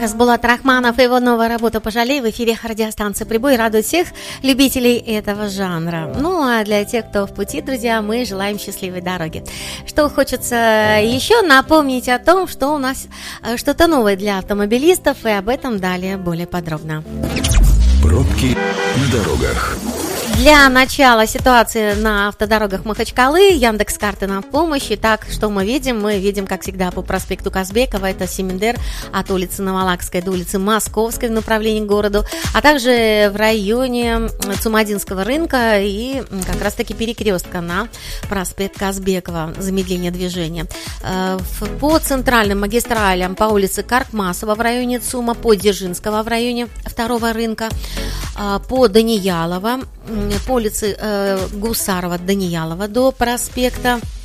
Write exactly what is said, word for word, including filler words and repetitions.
Хасбулат Рахманов и его новая работа «Пожалей» в эфире радиостанции «Прибой» радует всех любителей этого жанра. Ну, а для тех, кто в пути, друзья, мы желаем счастливой дороги. Что хочется еще напомнить о том, что у нас что-то новое для автомобилистов, и об этом далее более подробно. Пробки на дорогах. Для начала ситуации на автодорогах Махачкалы, Яндекс.Карты нам в помощь. Итак, что мы видим? Мы видим, как всегда, по проспекту Казбекова, это Семендер, от улицы Новолакской до улицы Московской в направлении к городу, а также в районе Цумадинского рынка и как раз-таки перекрестка на проспект Казбекова, замедление движения. По центральным магистралям по улице Каркмасова в районе ЦУМа, по Дзержинского в районе второго рынка, по Даниялова, по улице э, Гусарова, Даниялова до проспекта